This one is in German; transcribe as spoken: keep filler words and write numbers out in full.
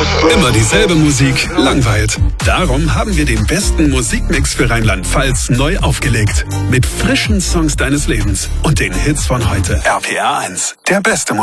Immer dieselbe Musik langweilt. Darum haben wir den besten Musikmix für Rheinland-Pfalz neu aufgelegt. Mit frischen Songs deines Lebens und den Hits von heute. R P R eins, der beste Musik.